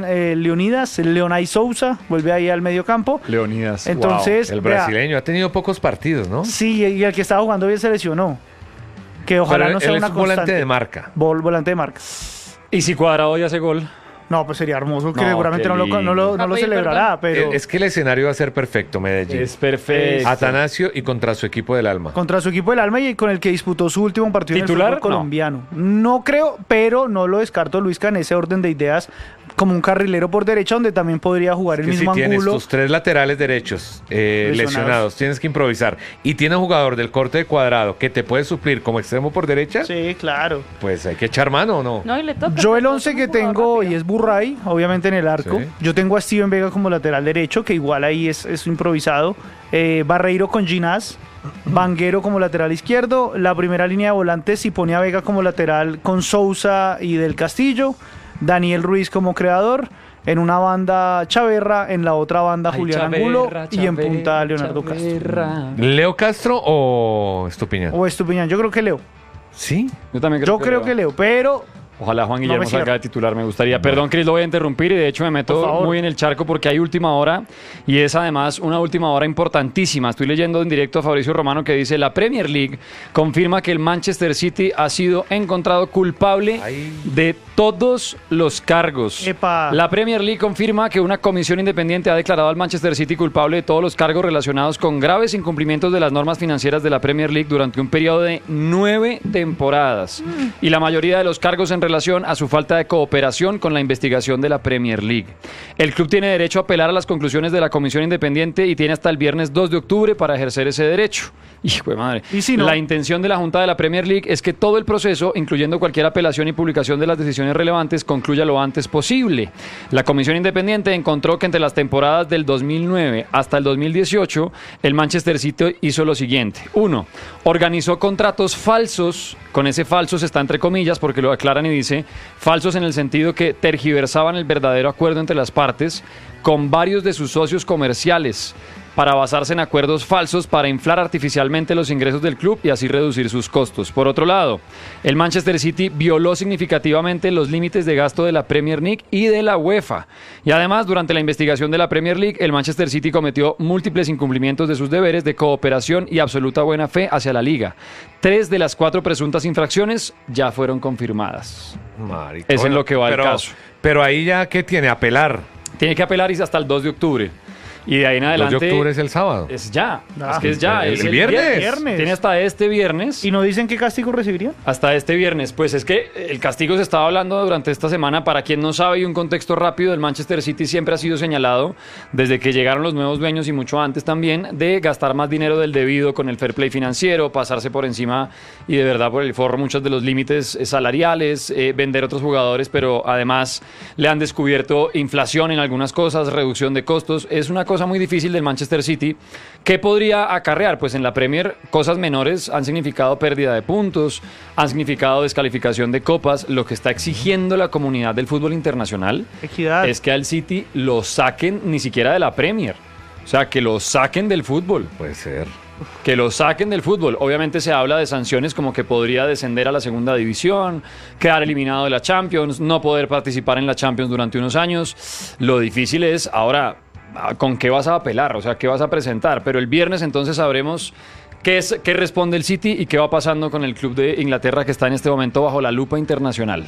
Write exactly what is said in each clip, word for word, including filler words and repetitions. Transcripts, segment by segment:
eh, Leonidas, Leonay Sousa, vuelve ahí al medio campo. Leonidas, Entonces, wow. El vea, brasileño ha tenido pocos partidos, ¿no? Sí, y el que estaba jugando bien se lesionó. Que ojalá Pero no sea él una es volante constante. de marca. Vol, volante de marca. Y si Cuadrado ya hace gol. No, pues sería hermoso, que No, seguramente qué no lo, no lo, no lindo. lo celebrará, pero Es que el escenario va a ser perfecto, Medellín. Es perfecto. Atanasio y contra su equipo del alma. contra su equipo del alma y con el que disputó su último partido ¿Titular? en el fútbol colombiano. No. no creo, pero no lo descarto, Luisca, en ese orden de ideas, como un carrilero por derecha, donde también podría jugar el Que si mismo tienes ángulo. tus tres laterales derechos eh, Lesionados. lesionados, tienes que improvisar, y tiene un jugador del corte de Cuadrado que te puede suplir como extremo por derecha, Sí, claro. pues hay que echar mano, ¿o no? No, y le toca. Yo el porque once es un que jugador tengo rápido. y es Burray, obviamente en el arco. Sí. Yo tengo a Steven Vega como lateral derecho, que igual ahí es, es improvisado. Eh, Barreiro con Ginás. Vanguero como lateral izquierdo. La primera línea de volantes si pone a Vega como lateral con Sousa y Del Castillo. Daniel Ruiz como creador. En una banda Chaverra, en la otra banda Ay, Julián Chaverra, Angulo y en Chaverra, punta Leonardo Castro. Chaverra. ¿Leo Castro o Estupiñán? O Estupiñán, yo creo que Leo. Sí. Yo también creo Yo creo que Leo, pero Ojalá Juan No Guillermo me salga cierro. de titular, me gustaría. Perdón, Cris, lo voy a interrumpir y de hecho me Por meto favor. muy en el charco porque hay última hora y es además una última hora importantísima. Estoy leyendo en directo a Fabricio Romano que dice: la Premier League confirma que el Manchester City ha sido encontrado culpable Ay. de todos los cargos. Epa. La Premier League confirma que una comisión independiente ha declarado al Manchester City culpable de todos los cargos relacionados con graves incumplimientos de las normas financieras de la Premier League durante un periodo de nueve temporadas. Y la mayoría de los cargos en relación a su falta de cooperación con la investigación de la Premier League. El club tiene derecho a apelar a las conclusiones de la comisión independiente y tiene hasta el viernes dos de octubre para ejercer ese derecho. Hijo de madre. ¿Y si no? La intención de la Junta de la Premier League es que todo el proceso, incluyendo cualquier apelación y publicación de las decisiones relevantes, concluya lo antes posible. La Comisión Independiente encontró que entre las temporadas del dos mil nueve hasta el dos mil dieciocho, el Manchester City hizo lo siguiente. Uno, organizó contratos falsos, con ese falsos está entre comillas porque lo aclaran y dice falsos en el sentido que tergiversaban el verdadero acuerdo entre las partes con varios de sus socios comerciales, para basarse en acuerdos falsos para inflar artificialmente los ingresos del club y así reducir sus costos. Por otro lado, el Manchester City violó significativamente los límites de gasto de la Premier League y de la UEFA. Y además, durante la investigación de la Premier League, el Manchester City cometió múltiples incumplimientos de sus deberes de cooperación y absoluta buena fe hacia la liga. Tres de las cuatro presuntas infracciones ya fueron confirmadas. Marica. Es en Bueno, lo que va el pero, caso. Pero ahí ya, ¿qué tiene? Apelar. Tiene que apelar y hasta el dos de octubre. Y de ahí en El adelante... dos de octubre es el sábado. Es ya, Ah, es que es ya. el- es el viernes. Viernes. Tiene hasta este viernes. ¿Y no dicen qué castigo recibirían? Hasta este viernes. Pues es que el castigo se estaba hablando durante esta semana. Para quien no sabe y un contexto rápido, el Manchester City siempre ha sido señalado, desde que llegaron los nuevos dueños y mucho antes también, de gastar más dinero del debido con el fair play financiero, pasarse por encima y de verdad por el forro muchos de los límites eh, salariales, eh, vender otros jugadores, pero además le han descubierto inflación en algunas cosas, reducción de costos. Es una cosa muy difícil del Manchester City. ¿Qué podría acarrear? Pues en la Premier cosas menores han significado pérdida de puntos, han significado descalificación de copas. Lo que está exigiendo la comunidad del fútbol internacional Equidad. es que al City lo saquen ni siquiera de la Premier. O sea, que lo saquen del fútbol. Puede ser. Que lo saquen del fútbol. Obviamente se habla de sanciones como que podría descender a la segunda división, quedar eliminado de la Champions, no poder participar en la Champions durante unos años. Lo difícil es ahora, ¿con qué vas a apelar? O sea, ¿qué vas a presentar? Pero el viernes entonces sabremos qué, es, qué responde el City y qué va pasando con el club de Inglaterra que está en este momento bajo la lupa internacional.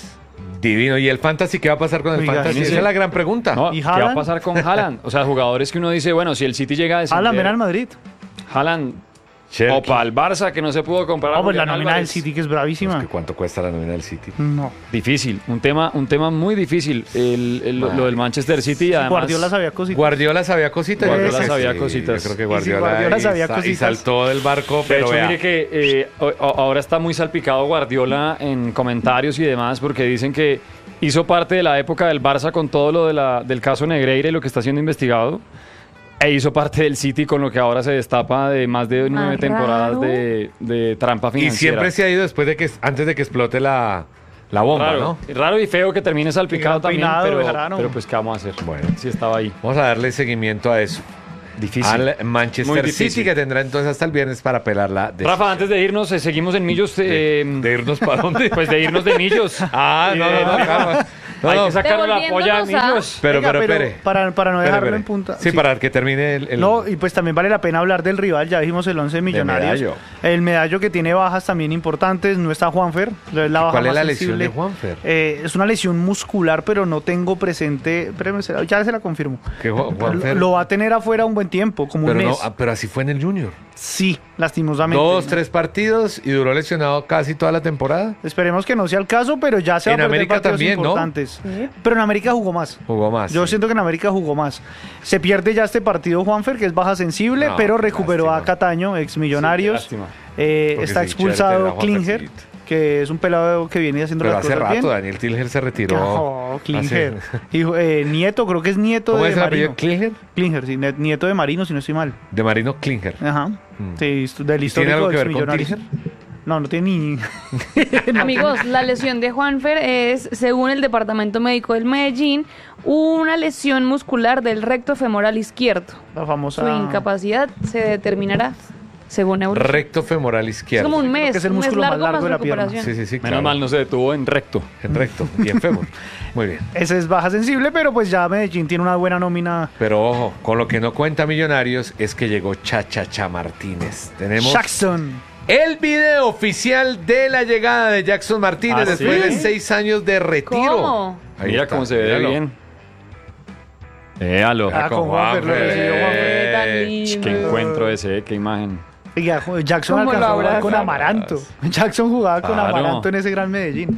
Divino. ¿Y el Fantasy? ¿Qué va a pasar con el Oiga, Fantasy? sí, Esa sí. es la gran pregunta. ¿No? ¿Y ¿Qué va a Haaland? pasar con Haaland? O sea, jugadores que uno dice, bueno, si el City llega a descender... Haaland, ven al Madrid. Haaland Cherky. o para el Barça que no se pudo comprar. a Oh, pues la Julián nómina del Álvarez. City que es Es bravísima. que ¿cuánto cuesta la nómina del City? No. Difícil, un tema, un tema muy difícil, el, el- lo, lo del Manchester City. Y además, Guardiola sabía cositas. Guardiola sabía cositas. Guardiola Yo creo que sabía sí, cositas. Yo creo que Y sí, Guardiola, Guardiola y sabía sa- y cositas. saltó del barco, de pero hecho, vea. mire que eh, o- o- ahora está muy salpicado Guardiola en comentarios y demás, porque dicen que hizo parte de la época del Barça con todo lo de la, del caso Negreira y lo que está siendo investigado. E hizo parte del City con lo que ahora se destapa de más de nueve Más temporadas raro. de, de trampa Y financiera. siempre se ha ido después de que, antes de que explote la, la bomba, raro, ¿no? raro y feo que termine salpicado Que gran también, peinado, pero, Bejarano. pero pues ¿qué vamos a hacer? Bueno. Sí estaba ahí. Vamos a darle seguimiento a eso. Difícil. Al Muy Manchester difícil. City, que tendrá entonces hasta el viernes para apelar la decisión. Rafa, antes de irnos, eh, seguimos en Millos. de, eh, de irnos para dónde. Pues de irnos de Millos. Ah, Y no, de- no, no, calma. No, Hay no, que sacar la polla de Devolviéndonos a- niños. pero, Venga, pero, espere. para, para no Espere, dejarlo espere. en punta. Sí, para que termine el... el- No, y pues también vale la pena hablar del rival, ya dijimos el once de Millonarios. Medallo. El Medallo que tiene bajas también importantes, no está Juanfer, es la baja ¿Cuál es más la lesión sensible. de Juanfer? Eh, es una lesión muscular, pero no tengo presente, espérame, se- ya se la confirmo. Que Ju- Juanfer- Lo, lo va a tener afuera un buen tiempo, como pero, un no, mes. ah, pero así fue en el Junior. Sí, lastimosamente. Dos, ¿no? tres partidos y duró lesionado casi toda la temporada. Esperemos que no sea el caso, pero ya se va En a perder América partidos también, ¿no? importantes. Pero en América jugó más. Jugó más. Yo sí. siento que en América jugó más. Se pierde ya este partido Juanfer, que es baja sensible, No, pero recuperó lástima. a Cataño, ex Sí, Millonarios. qué lástima. Eh, Porque está sí, chévere expulsado tener a Klinger, Juanfercito. que es un pelado que viene haciendo Pero las hace cosas rato bien. Daniel Tilger se retiró. Oh, Klinger. Hace- Y, eh, nieto, creo que es nieto ¿Cómo de es el apellido? Marino. ¿Klinger? Klinger, sí, net- nieto de Marino, si no estoy mal. De Marino Klinger. Ajá. Mm. Sí, del ¿Tiene histórico algo que ex ver con Millonarios. Klinger? No, no tiene ni. Amigos, la lesión de Juanfer es, según el Departamento Médico del Medellín, una lesión muscular del recto femoral izquierdo. La famosa. Su incapacidad se determinará según Euro. Recto femoral Es izquierdo. como un mes, que es el un mes músculo más largo largo más de la pierna. recuperación. Sí, sí, sí. Menos claro. mal no se detuvo en recto. En recto y en fémur. Muy bien. Ese es baja sensible, pero pues ya Medellín tiene una buena nómina. Pero ojo, con lo que no cuenta Millonarios es que llegó Chachacha Martínez. Tenemos Jackson. el video oficial de la llegada de Jackson Martínez ¿Ah, después sí? de seis años de retiro. ¿Cómo? Ahí Mira está, cómo se ve míralo. bien. Véalo. Ah, Ah, con Juanfer, lo recibió Juanfer. Eh, tan Eh, lindo. Qué encuentro ese, eh, qué imagen. Oiga, Jackson ¿Cómo alcanzó a lo jugar con abraza? Amaranto. Jackson jugaba con Claro. Amaranto en ese gran Medellín.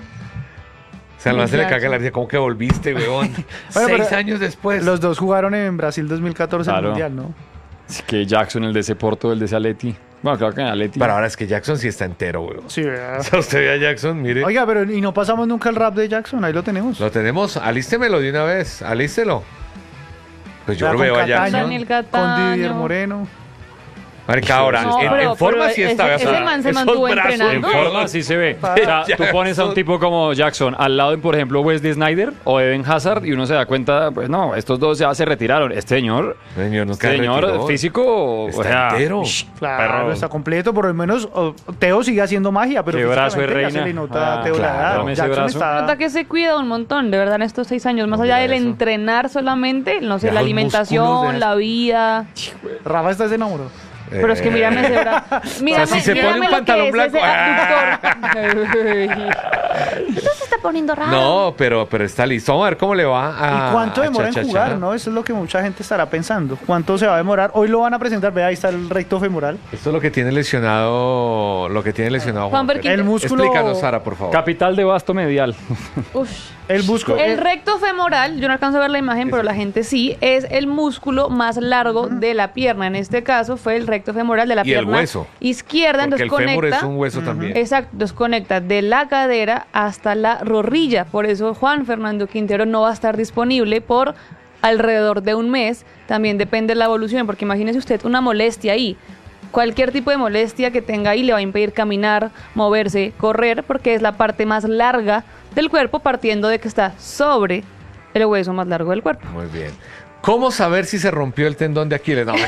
O sea, no se le Jackson. caga la risa. ¿Cómo que volviste, weón? Bueno, Seis pero años después. Los dos jugaron en Brasil dos mil catorce el Claro. Mundial, ¿no? Es que Jackson, el de ese Porto, el de ese Aleti. Bueno, claro que en Aleti. Pero ahora es que Jackson sí está entero, weón. Sí, ¿verdad? O sea, usted ve a Jackson, mire. Oiga, pero y no pasamos nunca el rap de Jackson, ahí lo tenemos. Lo tenemos, alístemelo de una vez, alístelo. Pues yo Ya lo con veo a Cataño, Jackson. Daniel Con Cataño. Didier Moreno. Marica, ahora, No, en, pero- en forma pero sí está. ese- o sea, ese man se esos mantuvo brazos, entrenando. En weón. forma sí se ve. O sea, tú pones a un tipo como Jackson al lado de, por ejemplo, Wesley Snyder o Eden Hazard y uno se da cuenta, pues no, estos dos ya se retiraron. Este señor, Señor, nunca este señor retiró. físico, Está o sea, entero. shh, Claro, perro. está completo, por lo menos oh, Teo sigue haciendo magia, pero Qué brazo de físicamente ya reina. se le nota Ah, a Teo la claro. edad. Dame ese Jackson brazo. está- Nota que se cuida un montón, de verdad, en estos seis años. Más No, allá mira del eso. entrenar solamente, no sé, Mira la los alimentación, músculos de- la vida. Rafa está se enamoró. Pero es que Eh, mírame ese brazo. Mírame, si se pone mírame un lo que pantalón es blanco, ese ¡ah! abductor. Esto se está poniendo raro. No, pero, pero está listo. Vamos a ver cómo le va a. ¿Y cuánto a demora en Cha Cha jugar, Cha. no? Eso es lo que mucha gente estará pensando. ¿Cuánto se va a demorar? Hoy lo van a presentar, vea, ahí está el recto femoral. Esto es lo que tiene lesionado. Lo que tiene lesionado. Juanfer, Juanfer. El músculo... Explícanos, Sara, por favor. Capital de vasto medial. Uf. El músculo... El recto femoral, yo no alcanzo a ver la imagen, pero la gente sí, es el músculo más largo de la pierna. En este caso fue el recto femoral de la Y el pierna hueso. izquierda. Porque Entonces el fémur conecta, es un hueso también. exacto, entonces conecta de la cadera hasta la rodilla. Por eso Juan Fernando Quintero no va a estar disponible por alrededor de un mes. También depende de la evolución, porque imagínese usted una molestia ahí. Cualquier tipo de molestia que tenga ahí le va a impedir caminar, moverse, correr, porque es la parte más larga del cuerpo, partiendo de que está sobre el hueso más largo del cuerpo. Muy bien. ¿Cómo saber si se rompió el tendón de Aquiles? No,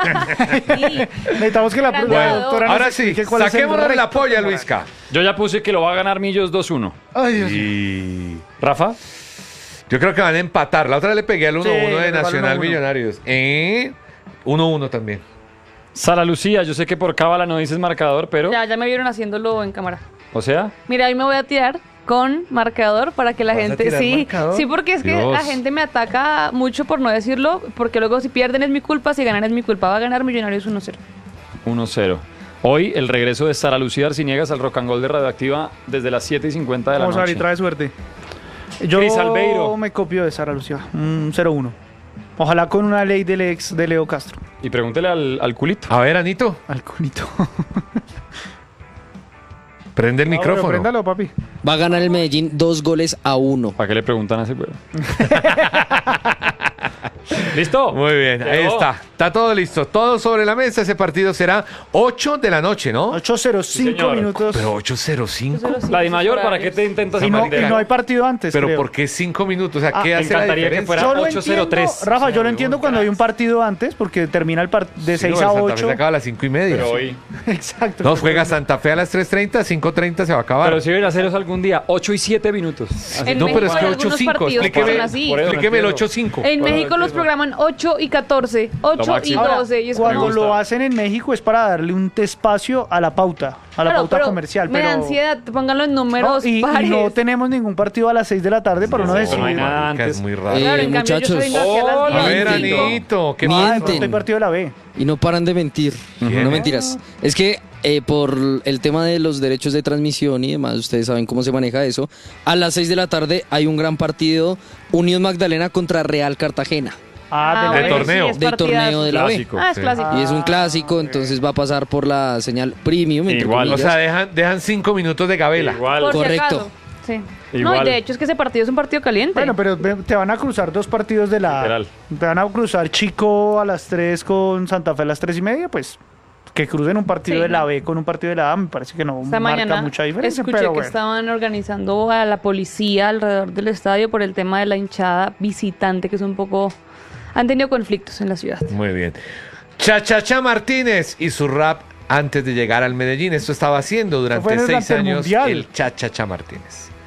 Y Necesitamos que la, Bueno, la doctora nos ahora sí, explique cuál es el saquémonos la recto polla, femoral. Luisca. Yo ya puse que lo va a ganar Millos dos uno. Ay, Dios mío. Y Rafa, yo creo que van a empatar. La otra vez le pegué al uno uno Sí, de le pegó al Nacional uno uno. Millonarios. Eh, uno uno también. Sara Lucía, yo sé que por cábala no dices marcador, pero, ya, ya me vieron haciéndolo en cámara. o sea, Mira, hoy me voy a tirar con marcador para que la ¿Vas a gente tirar sí, marcador? sí, porque es que Dios. la gente me ataca mucho por no decirlo, porque luego si pierden es mi culpa, si ganan es mi culpa. Va a ganar Millonarios uno cero. uno cero. Hoy el regreso de Sara Lucía Arciniegas al Rock and Roll de Radioactiva desde las siete y cincuenta de la Vamos a ver noche. y trae suerte. Yo Cris Albeiro. me copio de Sara Lucía, un cero uno. Ojalá con una ley del ex de Leo Castro. Y pregúntele al, al culito. A ver, Anito, Al cunito. prende el Ah, bueno, micrófono. préndalo, papi. Va a ganar el Medellín dos goles a uno. ¿Para qué le preguntan a ese güey? ¿Listo? Muy bien, ahí Quedó. está. Está todo listo. Todo sobre la mesa. Ese partido será ocho de la noche, ¿no? ocho cero cinco señor. minutos. Pero ocho cero cinco. La de mayor, ¿para qué te intentas Y no, y amarillar? no hay partido antes, Pero creo. ¿por qué cinco minutos? O sea, Ah, ¿qué me hace la encantaría que diferencia? fuera Yo lo ocho cero tres. entiendo, Rafa, yo lo entiendo cuando hay un partido antes, porque termina el par de Sí, seis no, a Santa Fe ocho. se acaba a las cinco y media. Pero hoy. Exacto. Nos juega Santa Fe a las tres treinta, cinco treinta se va a acabar. Pero si hubiera ceros algún día, ocho y siete minutos. En no, pero México es que hay ocho algunos cinco. partidos que Explíqueme, son así. Por eso no explíqueme el entiendo. ocho cinco. En Bueno, México los entiendo. programan ocho y catorce, ocho y máximo. doce. Y es como- Cuando Me lo gusta. hacen en México es para darle un espacio a la pauta, a la Claro, pauta pero comercial. Me pero da ansiedad, pónganlo en No, números y, y pares. no tenemos ningún partido a las seis de la tarde para uno sí, decir. pero no hay nada Marica, antes. Es muy raro. Eh, Claro, en cambio yo muchachos. soy nací a las Hola, A diez. ver, Mienten. Anito, ¿qué Mienten. Ah, de pasa? pronto hay partido de la B. Y no paran de mentir. ¿Qué? No mentiras. Es que eh, por el tema de los derechos de transmisión y demás, ustedes saben cómo se maneja eso. A las seis de la tarde hay un gran partido, Unión Magdalena contra Real Cartagena. Ah, de de la B. torneo. es De partidazo. torneo de la B. Clásico. Ah, es Sí. clásico. Y es un clásico, entonces va a pasar por la señal premium. entre Igual. O comillas. sea, dejan, dejan cinco minutos de gabela. Igual. Por si Correcto. acaso. Sí. No, Igual. y de hecho es que ese partido es un partido caliente. Bueno, pero ve- te van a cruzar dos partidos de la A. Literal. Te van a cruzar Chico a las tres con Santa Fe a las tres y media, pues que crucen un partido Sí. de la B con un partido de la A, me parece que no Esta marca mañana mucha diferencia, escuché pero que bueno. estaban organizando a la policía alrededor del estadio por el tema de la hinchada visitante, que es un poco... Han tenido conflictos en la ciudad. Muy bien. Chachacha Martínez y su rap antes de llegar al Medellín. Esto estaba haciendo fue durante en el seis Rap del años Mundial. el Chachacha Martínez.